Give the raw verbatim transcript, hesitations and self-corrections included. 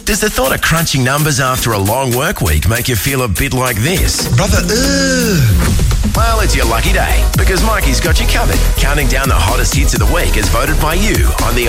Does the thought of crunching numbers after a long work week make you feel a bit like this? Brother, ugh. Well, it's your lucky day, because Mikey's got you covered. Counting down the hottest hits of the week as voted by you on the